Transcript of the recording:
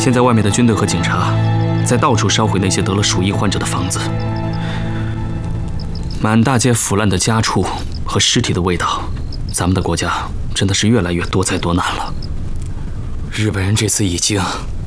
现在外面的军队和警察在到处烧毁那些得了鼠疫患者的房子，满大街腐烂的家畜和尸体的味道，咱们的国家真的是越来越多灾多难了。日本人这次已经